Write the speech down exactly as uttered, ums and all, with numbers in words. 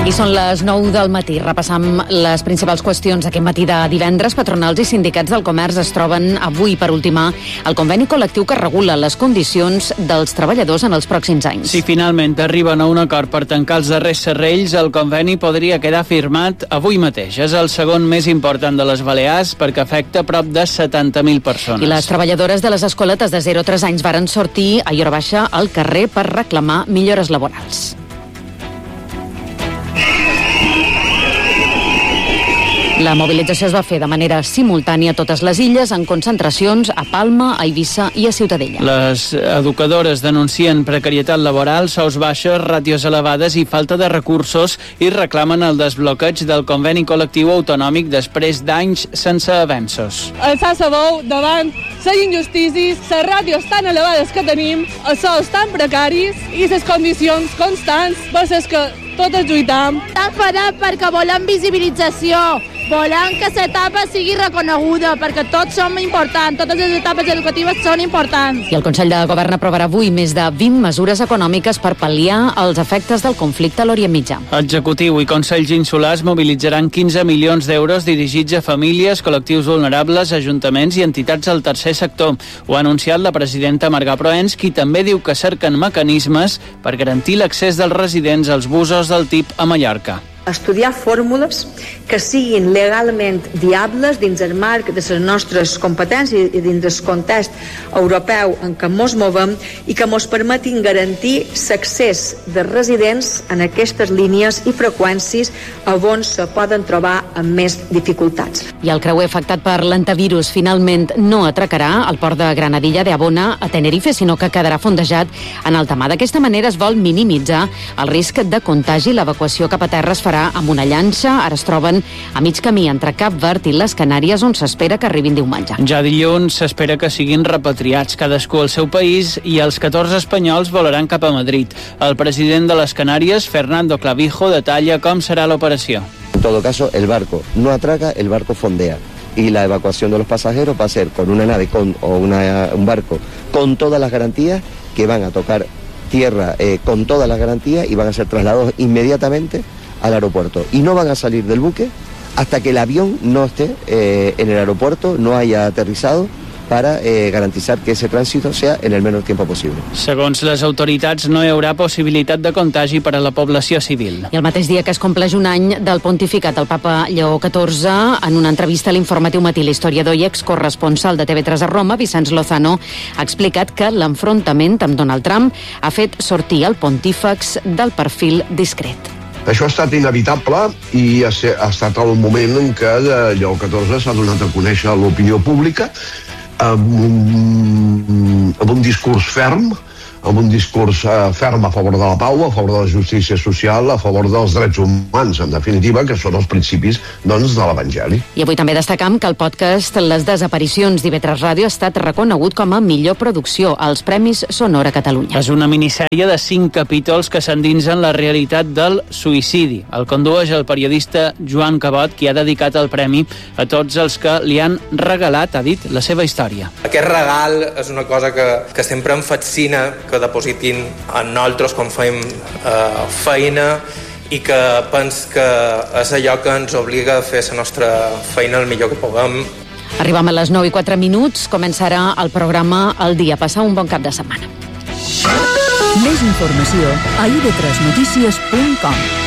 I són les nou del matí. Repassam les principals qüestions aquest matí de divendres. Patronals i sindicats del comerç es troben avui per ultimar el conveni col·lectiu que regula les condicions dels treballadors en els pròxims anys. Si finalment arriben a un acord per tancar els darrers serrells, el conveni podria quedar firmat avui mateix. És el segon més important de les Balears perquè afecta prop de setanta mil persones. I les treballadores de les escoletes de zero a tres anys varen sortir a hora baixa al carrer per reclamar millores laborals. La mobilització es va fer de manera simultània a totes les illes, en concentracions a Palma, a Eivissa i a Ciutadella. Les educadores denuncien precarietat laboral, sous baixes, ràtios elevades i falta de recursos i reclamen el desbloqueig del conveni col·lectiu autonòmic després d'anys sense avenços. Alçar la veu davant les injustícies, les ràtios tan elevades que tenim, els sous tan precaris i les condicions constants per les que totes lluitam. Estan fadat perquè volem visibilització, volem que l'etapa sigui reconeguda, perquè tots som importants, totes les etapes educatives són importants. I el Consell de Govern aprovarà avui més de vint mesures econòmiques per pal·liar els efectes del conflicte a l'Orient Mitjà. Executiu i Consells Insulars mobilitzaran quinze milions d'euros dirigits a famílies, col·lectius vulnerables, ajuntaments i entitats del tercer sector. Ho ha anunciat la presidenta Marga Proens, qui també diu que cerquen mecanismes per garantir l'accés dels residents als busos del T I P a Mallorca. Estudiar fórmules que siguin legalment viables dins el marc de les nostres competències i dins el context europeu en què ens movem i que ens permetin garantir l'accés de residents en aquestes línies i freqüències on se poden trobar amb més dificultats. I el creuer afectat per l'antivirus finalment no atracarà al port de Granadilla de Abona a Tenerife, sinó que quedarà fondejat en alta mar. D'aquesta manera es vol minimitzar el risc de contagi. L'evacuació cap a terra es farà amb una llanxa. Ara es troben a mig camí entre Cap Verd i les Canàries, on s'espera que arribin diumenge. Ja dilluns s'espera que siguin repatriats cadascú al seu país i els catorze espanyols volaran cap a Madrid. El president de les Canàries, Fernando Clavijo, detalla com serà l'operació. En todo caso, el barco no atraca, el barco fondea. Y la evacuación de los pasajeros va a ser con una nave con, o una, un barco con todas las garantías que van a tocar tierra eh, con todas las garantías y van a ser trasladados inmediatamente al aeropuerto y no van a salir del buque hasta que el avión no esté eh, en el aeropuerto, no haya aterrizado, para eh, garantizar que ese tránsito sea en el menor tiempo posible. Segons les autoritats, no hi haurà possibilitat de contagi per a la població civil. I el mateix dia que es compleix un any del pontificat del papa Lleó catorze, en una entrevista a l'Informatiu Matí, l'historiador i excorresponsal de T V tres a Roma, Vicenç Lozano, ha explicat que l'enfrontament amb Donald Trump ha fet sortir el pontífex del perfil discret. Això ha estat inevitable i ha estat el moment en què Lleó catorze s'ha donat a conèixer a l'opinió pública amb un, amb un discurs ferm, amb un discurs eh, ferm a favor de la pau, a favor de la justícia social, a favor dels drets humans, en definitiva, que són els principis, doncs, de l'Evangeli. I avui també destacam que el podcast Les desaparicions d'I V tres Ràdio ha estat reconegut com a millor producció als Premis Sonora Catalunya. És una minissèrie de cinc capítols que s'endinsen la realitat del suïcidi. El condueix el periodista Joan Cabot, qui ha dedicat el premi a tots els que li han regalat, ha dit, la seva història. Aquest regal és una cosa que, que sempre em fascina, que depositin en nosaltres quan fem eh, feina i que pens que és allò que ens obliga a fer la nostra feina el millor que puguem. Arribem a les nou i quatre minuts, començarà el programa El Dia. Passar un bon cap de setmana. Més informació a i v tres notícies punt com.